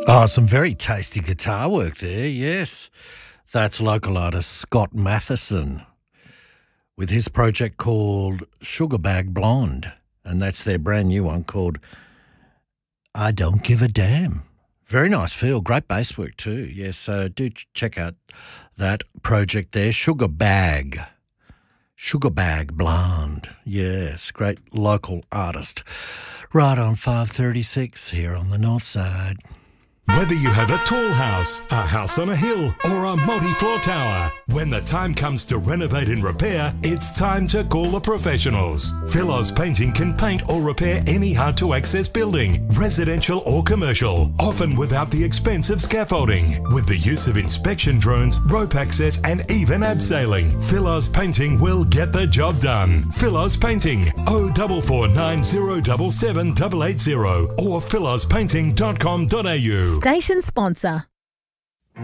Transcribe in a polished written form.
Oh, some very tasty guitar work there, yes. That's local artist Scott Matheson with his project called Sugarbag Blonde, and that's their brand new one called I Don't Give a Damn. Very nice feel, great bass work too, yes, so do check out that project there, Sugarbag Blonde, yes, great local artist. Right on 536 here on the north side. Whether you have a tall house, a house on a hill, or a multi-floor tower, when the time comes to renovate and repair, it's time to call the professionals. Philos Painting can paint or repair any hard-to-access building, residential or commercial, often without the expense of scaffolding. With the use of inspection drones, rope access, and even abseiling, Philos Painting will get the job done. Philos Painting, 0449077880 or philospainting.com.au. Station sponsor.